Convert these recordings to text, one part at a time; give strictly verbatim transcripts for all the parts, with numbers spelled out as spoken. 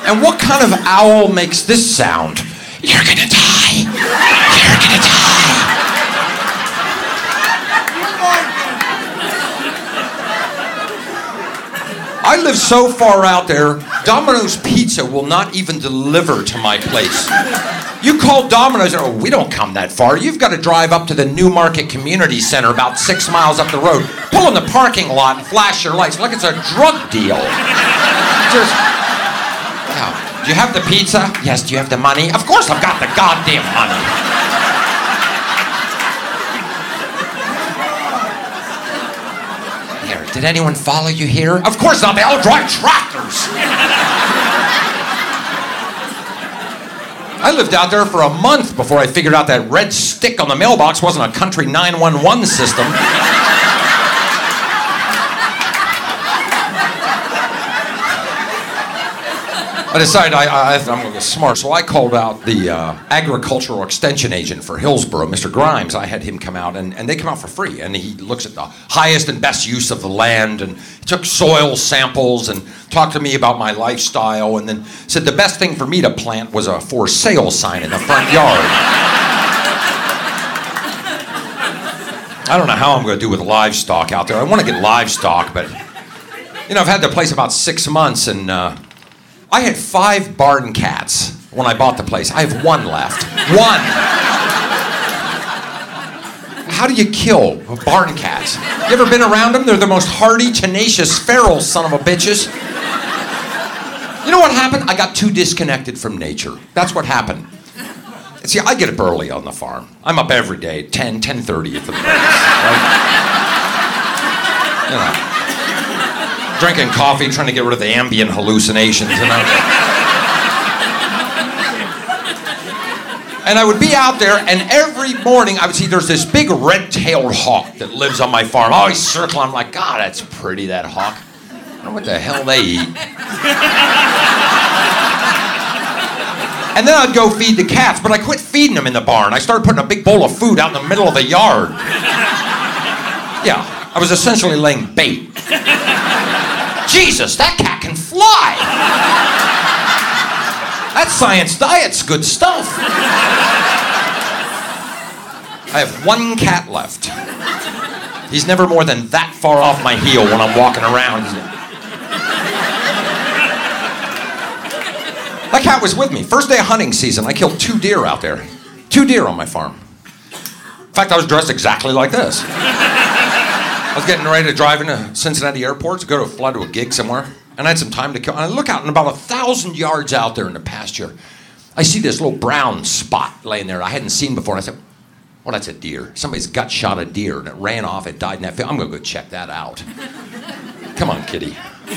And what kind of owl makes this sound? You're gonna die. You're gonna die. I live so far out there, Domino's Pizza will not even deliver to my place. You call Domino's, oh, we don't come that far. You've got to drive up to the Newmarket Community Center about six miles up the road. Pull in the parking lot and flash your lights like it's a drug deal. Just, oh, do you have the pizza? Yes, do you have the money? Of course I've got the goddamn money. Did anyone follow you here? Of course not, they all drive tractors. I lived out there for a month before I figured out that red stick on the mailbox wasn't a country nine one one system. I decided I, I, I'm going to get smart, so I called out the uh, agricultural extension agent for Hillsborough, Mister Grimes. I had him come out, and, and they come out for free. And he looks at the highest and best use of the land, and he took soil samples and talked to me about my lifestyle, and then said the best thing for me to plant was a for sale sign in the front yard. I don't know how I'm going to do with livestock out there. I want to get livestock, but, you know, I've had the place about six months, and... Uh, I had five barn cats when I bought the place. I have one left. One! How do you kill barn cats? You ever been around them? They're the most hardy, tenacious, feral son of a bitches. You know what happened? I got too disconnected from nature. That's what happened. See, I get up early on the farm. I'm up every day at ten, ten thirty for the breaks, right? You know. Drinking coffee, trying to get rid of the ambient hallucinations, and I, and I would be out there, and every morning I would see there's this big red-tailed hawk that lives on my farm, always circling. I'm like, God, that's pretty, that hawk. I don't know what the hell they eat. And then I'd go feed the cats, but I quit feeding them in the barn. I started putting a big bowl of food out in the middle of the yard. Yeah, I was essentially laying bait. Jesus, that cat can fly! That science diet's good stuff. I have one cat left. He's never more than that far off my heel when I'm walking around. That cat was with me. First day of hunting season, I killed two deer out there. Two deer on my farm. In fact, I was dressed exactly like this. I was getting ready to drive into Cincinnati Airport to go to fly to a gig somewhere, and I had some time to kill. And I look out, and about a thousand yards out there in the pasture, I see this little brown spot laying there I hadn't seen before. And I said, well, that's a deer. Somebody's gut shot a deer, and it ran off. It died in that field. I'm going to go check that out. Come on, kitty.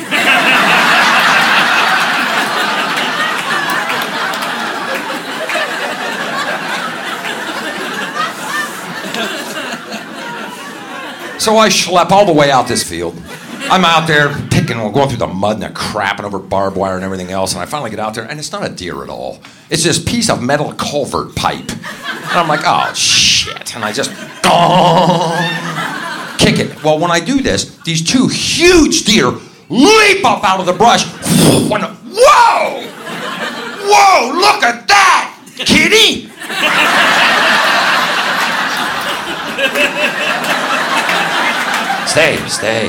So I schlep all the way out this field. I'm out there picking, going through the mud and the crap and over barbed wire and everything else, and I finally get out there, and it's not a deer at all. It's this piece of metal culvert pipe. And I'm like, oh, shit. And I just, gong, kick it. Well, when I do this, these two huge deer leap up out of the brush. Whoa! Whoa, look at that, kitty! Stay, stay.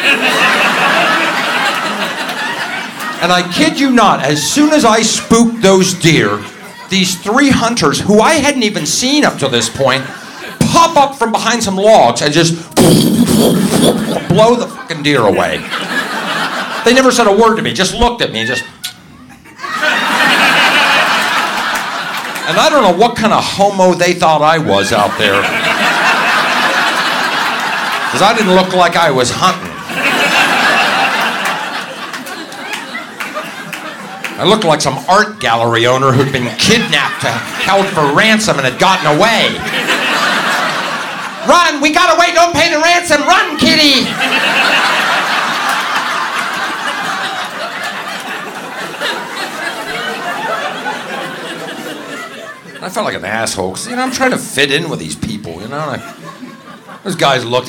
And I kid you not, as soon as I spooked those deer, these three hunters, who I hadn't even seen up to this point, pop up from behind some logs and just blow the fucking deer away. They never said a word to me, just looked at me and just... And I don't know what kind of homo they thought I was out there. Because I didn't look like I was hunting. I looked like some art gallery owner who'd been kidnapped, held for ransom, and had gotten away. Run! We got away! Don't pay the ransom! Run, kitty! I felt like an asshole, because, you know, I'm trying to fit in with these people, you know? I, those guys looked